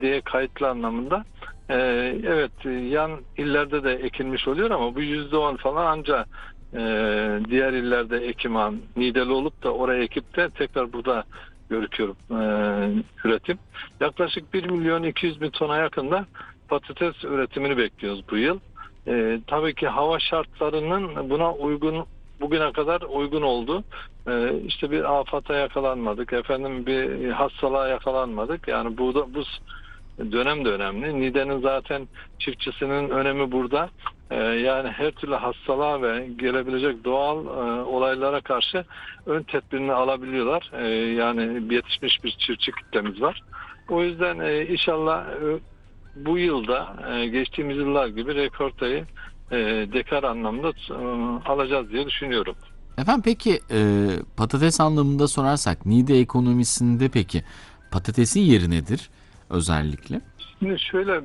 diye kayıtlı anlamında. Evet, yan illerde de ekilmiş oluyor ama bu %10 falan ancak diğer illerde ekim an Niğdeli olup da oraya ekip de tekrar burada görüküyor üretim. Yaklaşık 1.200.000 tona yakında patates üretimini bekliyoruz bu yıl. Tabii ki hava şartlarının buna uygun, bugüne kadar uygun oldu. İşte bir afata yakalanmadık, efendim bir hastalığa yakalanmadık. Yani bu dönem de önemli. Niğde'nin zaten çiftçisinin önemi burada. Yani her türlü hastalığa ve gelebilecek doğal olaylara karşı ön tedbirini alabiliyorlar. Yani yetişmiş bir çiftçi kitlemiz var. O yüzden inşallah bu yılda geçtiğimiz yıllar gibi rekortayı dekar anlamda alacağız diye düşünüyorum. Efendim peki patates anlamında sorarsak Niğde ekonomisinde peki patatesin yeri nedir özellikle? Şimdi şöyle,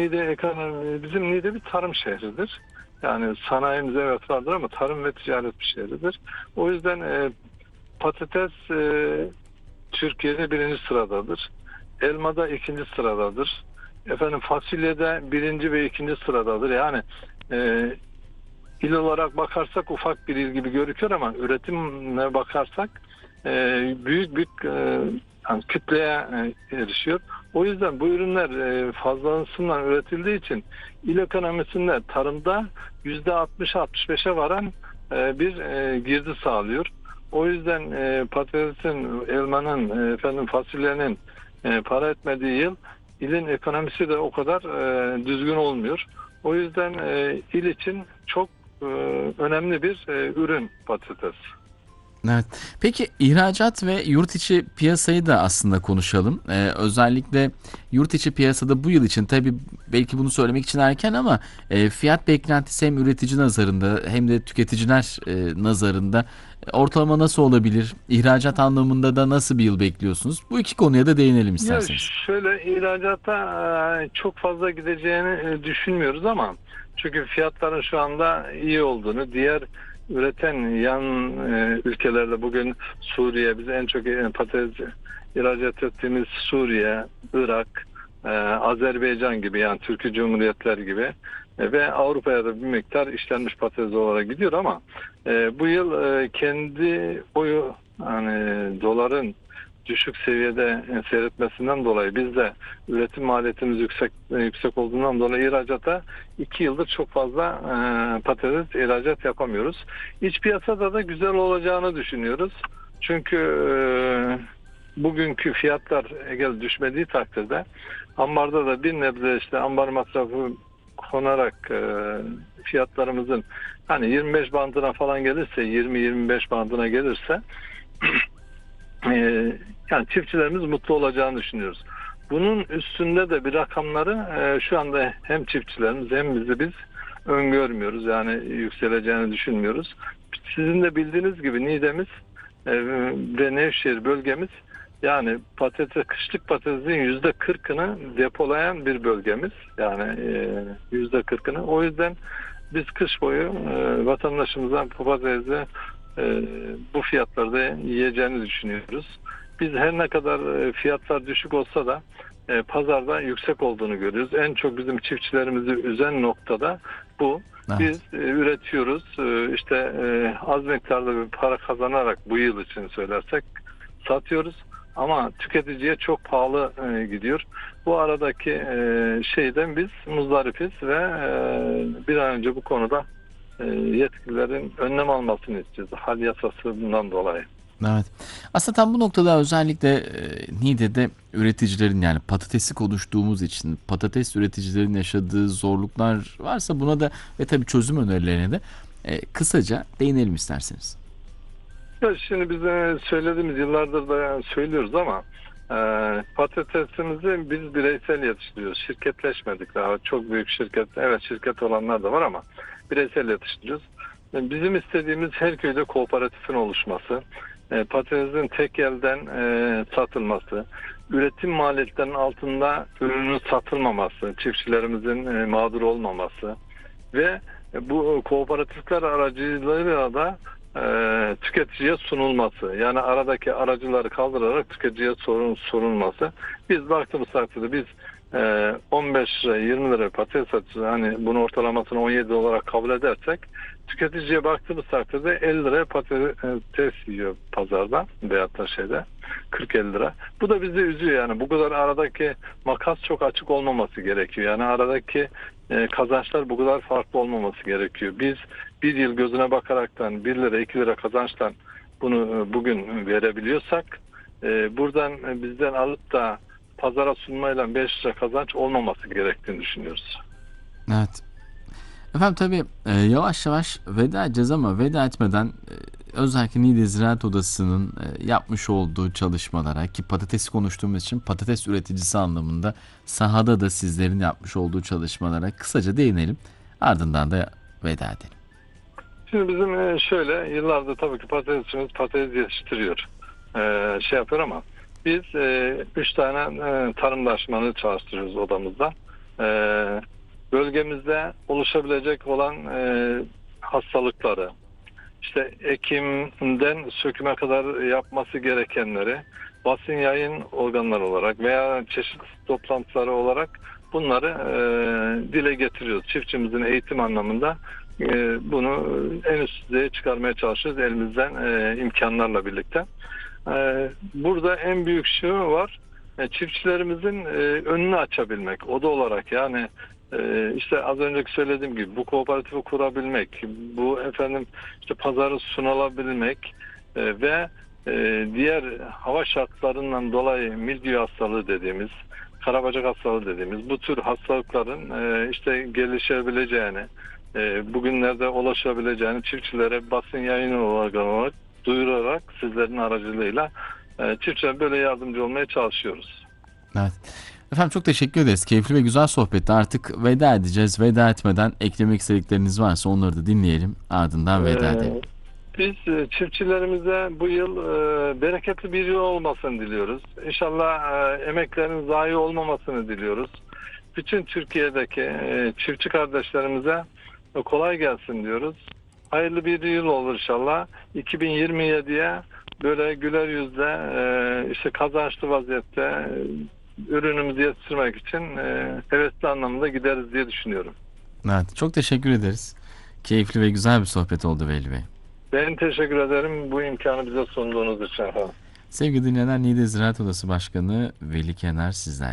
bizim Niğde bir tarım şehridir. Yani sanayimiz evet vardır ama tarım ve ticaret bir şehridir. O yüzden patates Türkiye'de birinci sıradadır. Elmada ikinci sıradadır. Efendim fasulyede birinci ve ikinci sıradadır. Yani e, il olarak bakarsak ufak bir il gibi görüküyor ama üretime bakarsak büyük bir yani kütleye erişiyor. O yüzden bu ürünler fazlasından üretildiği için il ekonomisinde tarımda %60-65'e varan bir girdi sağlıyor. O yüzden patatesin, elmanın, efendim fasulyenin para etmediği yıl ilin ekonomisi de o kadar düzgün olmuyor. O yüzden il için çok önemli bir ürün patates. Evet. Peki ihracat ve yurt içi piyasayı da aslında konuşalım. Özellikle yurt içi piyasada bu yıl için tabii belki bunu söylemek için erken ama fiyat beklentisi hem üretici nazarında hem de tüketiciler nazarında ortalama nasıl olabilir? İhracat anlamında da nasıl bir yıl bekliyorsunuz? Bu iki konuya da değinelim Ya isterseniz. şöyle, ihracata çok fazla gideceğini düşünmüyoruz ama çünkü fiyatların şu anda iyi olduğunu, diğer üreten yan ülkelerle bugün Suriye, biz en çok patates ihracat ettiğimiz Suriye, Irak, Azerbaycan gibi, yani Türkiye Cumhuriyetler gibi ve Avrupa'ya da bir miktar işlenmiş patates olarak gidiyor ama bu yıl kendi boyu, hani doların düşük seviyede seyretmesinden dolayı, biz de üretim maliyetimiz yüksek olduğundan dolayı ihracata 2 yıldır çok fazla patates ihracat yapamıyoruz. İç piyasada da güzel olacağını düşünüyoruz. Çünkü bugünkü fiyatlar eğer düşmediği takdirde ambarda da bir nebze işte ambar masrafı konarak fiyatlarımızın hani 25 bandına falan gelirse, 20-25 bandına gelirse yani çiftçilerimiz mutlu olacağını düşünüyoruz. Bunun üstünde de bir rakamları şu anda hem çiftçilerimiz hem biz öngörmüyoruz. Yani yükseleceğini düşünmüyoruz. Sizin de bildiğiniz gibi Niğde'miz ve Nevşehir bölgemiz, yani kışlık patatesin %40'ını depolayan bir bölgemiz. Yani %40'ını. O yüzden biz kış boyu vatandaşımızdan patatesi bu fiyatlarda yiyeceğini düşünüyoruz. Biz her ne kadar fiyatlar düşük olsa da pazarda yüksek olduğunu görüyoruz. En çok bizim çiftçilerimizi üzen noktada bu. Evet. Biz üretiyoruz. İşte az miktarda bir para kazanarak, bu yıl için söylersek, satıyoruz. Ama tüketiciye çok pahalı gidiyor. Bu aradaki şeyden biz muzdaripiz ve bir an önce bu konuda yetkililerin önlem almasını istiyoruz. Hal yasasından dolayı. Evet. Aslında tam bu noktada özellikle Niğde'de üreticilerin, yani patatesi konuştuğumuz için patates üreticilerin yaşadığı zorluklar varsa buna da ve tabii çözüm önerilerine de kısaca değinelim isterseniz. Ya şimdi biz söylediğimiz yıllardır da söylüyoruz ama patatesimizi biz bireysel yetiştiriyoruz. Şirketleşmedik daha. Çok büyük şirket, evet şirket olanlar da var ama bireysel yetiştiriyoruz. Bizim istediğimiz her köyde kooperatifin oluşması, patatesin tek elden satılması, üretim maliyetlerinin altında ürünün satılmaması, çiftçilerimizin mağdur olmaması ve bu kooperatifler aracılığıyla da tüketiciye sunulması, yani aradaki aracıları kaldırarak tüketiciye sorulması. Biz baktığımız takdirde biz 15 lira 20 lira patates satışı, hani bunu ortalamasını 17 olarak kabul edersek, tüketiciye baktığımız takdirde 50 liraya patates yiyor pazarda veyahut da şeyde 40-50 lira. Bu da bizi üzüyor yani. Bu kadar aradaki makas çok açık olmaması gerekiyor. Yani aradaki kazançlar bu kadar farklı olmaması gerekiyor. Biz bir yıl gözüne bakaraktan 1 lira 2 lira kazançtan bunu bugün verebiliyorsak, buradan bizden alıp da pazara sunmayla 5 lira kazanç olmaması gerektiğini düşünüyoruz. Evet. Efendim tabii yavaş yavaş veda edeceğiz ama veda etmeden özellikle Niğde Ziraat Odası'nın yapmış olduğu çalışmalara, ki patatesi konuştuğumuz için patates üreticisi anlamında sahada da sizlerin yapmış olduğu çalışmalara kısaca değinelim. Ardından da veda edelim. Şimdi bizim şöyle yıllardır tabii ki patatesçimiz patates yetiştiriyor. Şey yapıyor ama biz 3 tane tarım danışmanı çalıştırıyoruz odamızda. E, Bölgemizde oluşabilecek olan hastalıkları, işte ekimden söküme kadar yapması gerekenleri basın yayın organları olarak veya çeşitli toplantıları olarak bunları dile getiriyoruz. Çiftçimizin eğitim anlamında bunu en üst düzeye çıkarmaya çalışıyoruz elimizden imkanlarla birlikte. Burada en büyük şey var. Çiftçilerimizin önünü açabilmek. Oda olarak yani işte az önceki söylediğim gibi bu kooperatifi kurabilmek, bu efendim işte pazarı sunulabilmek ve diğer hava şartlarından dolayı mildiyo hastalığı dediğimiz, karabacak hastalığı dediğimiz bu tür hastalıkların işte gelişebileceğini, bugünlerde ulaşabileceğini çiftçilere basın yayını olarak duyurarak sizlerin aracılığıyla çiftçilere böyle yardımcı olmaya çalışıyoruz. Evet. Efendim çok teşekkür ederiz. Keyifli ve güzel sohbetti. Artık veda edeceğiz. Veda etmeden eklemek istedikleriniz varsa onları da dinleyelim. Ardından veda edelim. Biz çiftçilerimize bu yıl bereketli bir yıl olmasını diliyoruz. İnşallah emeklerin zayi olmamasını diliyoruz. Bütün Türkiye'deki çiftçi kardeşlerimize kolay gelsin diyoruz. Hayırlı bir yıl olur inşallah. 2027'ye böyle güler yüzle işte kazançlı vaziyette ürünümüzü yetiştirmek için hevesli anlamda gideriz diye düşünüyorum. Evet, çok teşekkür ederiz. Keyifli ve güzel bir sohbet oldu Veli Bey. Ben teşekkür ederim bu imkanı bize sunduğunuz için efendim. Sevgili dinleyenler, Niğde Ziraat Odası Başkanı Veli Kenar sizler.